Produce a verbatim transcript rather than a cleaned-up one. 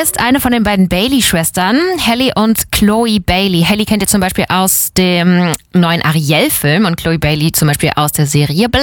ist eine von den beiden Bailey-Schwestern, Halle und Chloe Bailey. Halle kennt ihr zum Beispiel aus dem neuen Ariel-Film und Chloe Bailey zum Beispiel aus der Serie